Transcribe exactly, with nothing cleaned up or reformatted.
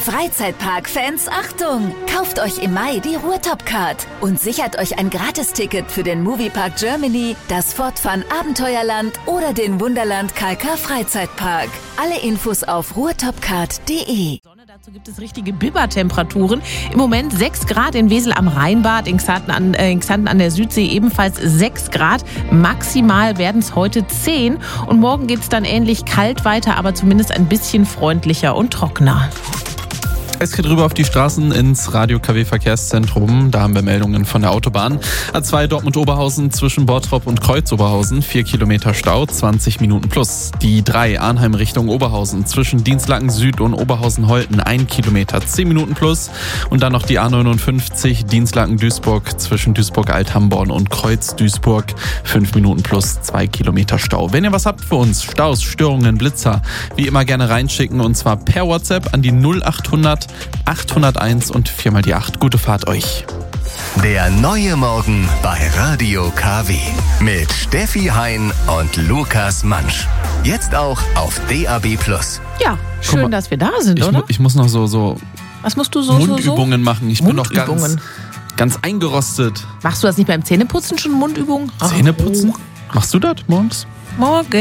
Freizeitpark-Fans, Achtung! Kauft euch im Mai die Ruhrtop-Card und sichert euch ein Gratisticket für den Moviepark Germany, das Fort Fun Abenteuerland oder den Wunderland K K Freizeitpark. Alle Infos auf ruhrtopcard punkt de. Dazu gibt es richtige Bibertemperaturen. Im Moment sechs Grad in Wesel am Rheinbad, in Xanten an, äh, in Xanten an der Südsee ebenfalls sechs Grad. Maximal werden es heute zehn. Und morgen geht es dann ähnlich kalt weiter, aber zumindest ein bisschen freundlicher und trockener. Es geht rüber auf die Straßen ins Radio-K W-Verkehrszentrum. Da haben wir Meldungen von der Autobahn. A zwei Dortmund-Oberhausen zwischen Bottrop und Kreuz-Oberhausen. vier Kilometer Stau, zwanzig Minuten plus. Die drei Arnheim Richtung Oberhausen zwischen Dienstlaken Süd und Oberhausen-Holten. ein Kilometer, zehn Minuten plus. Und dann noch die A neunundfünfzig Dienstlaken-Duisburg zwischen Duisburg-Althamborn und Kreuz-Duisburg. fünf Minuten plus, zwei Kilometer Stau. Wenn ihr was habt für uns, Staus, Störungen, Blitzer, wie immer gerne reinschicken. Und zwar per WhatsApp an die null achthundert achthunderteins und viermal die acht. Gute Fahrt euch. Der neue Morgen bei Radio K W mit Steffi Hein und Lukas Mansch. Jetzt auch auf D A B plus. Ja, schön, mal, dass wir da sind, ich oder? Mu- ich muss noch so, so Was musst du so, Mundübungen so, so? machen. Ich bin noch ganz, Mundübungen. ganz eingerostet. Machst du das nicht beim Zähneputzen schon, Mundübungen? Zähneputzen? Machst du das morgens? Morgen.